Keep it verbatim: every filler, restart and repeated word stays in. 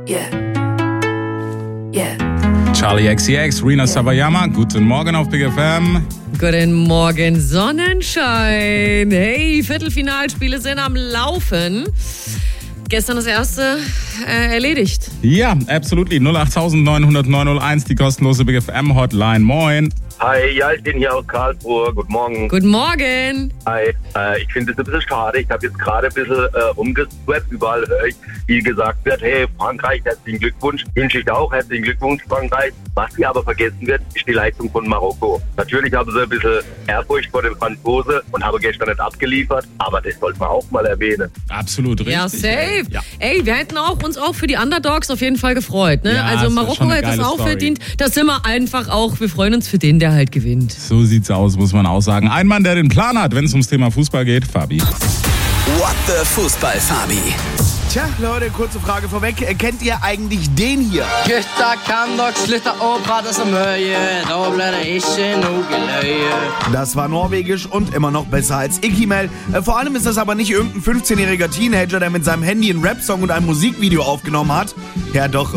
Yeah. Yeah. Charlie X C X, Rina Sawayama, guten Morgen auf Big F M. Guten Morgen, Sonnenschein. Hey, Viertelfinalspiele sind am Laufen. Gestern das erste äh, erledigt. Ja, absolutely. null acht neun null neun null eins, die kostenlose Big F M Hotline. Moin. Hi, Jaltin hier aus Karlsruhe. Guten Morgen. Guten Morgen. Hi, äh, ich finde es ein bisschen schade. Ich habe jetzt gerade ein bisschen äh, umgeswappt. Überall höre ich, wie gesagt wird, hey, Frankreich, herzlichen Glückwunsch. Wünsche ich auch, herzlichen Glückwunsch, Frankreich. Was hier aber vergessen wird, ist die Leistung von Marokko. Natürlich haben sie ein bisschen Ehrfurcht vor dem Franzose und haben gestern nicht abgeliefert. Aber das sollte man auch mal erwähnen. Absolut richtig. Ja, safe. Ja. Ey, wir hätten auch, uns auch für die Underdogs auf jeden Fall gefreut. Ne? Ja, also das war Marokko schon eine hätte es geile auch Story. verdient. Das sind wir einfach auch. Wir freuen uns für den, der halt gewinnt. So sieht's aus, muss man auch sagen. Ein Mann, der den Plan hat, wenn es ums Thema Fußball geht, Fabi. What the Fußball, Fabi? Tja, Leute, kurze Frage vorweg. Kennt ihr eigentlich den hier? Gutta kan dere slutte å prate så mye, da blir det ikke noe løye. Das war norwegisch und immer noch besser als Ikimel. Äh, Vor allem ist das aber nicht irgendein fünfzehnjähriger Teenager, der mit seinem Handy einen Rap-Song und ein Musikvideo aufgenommen hat. Ja doch,